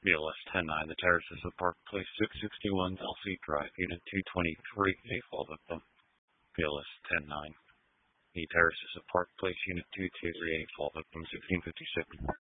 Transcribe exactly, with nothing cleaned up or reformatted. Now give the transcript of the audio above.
B L S ten nine, the terraces of Park Place, six sixty-one Elsie Drive, Unit two twenty-three, a fall victim. B L S ten nine, the terraces of Park Place, Unit two twenty-three, a fall victim, sixteen fifty-six.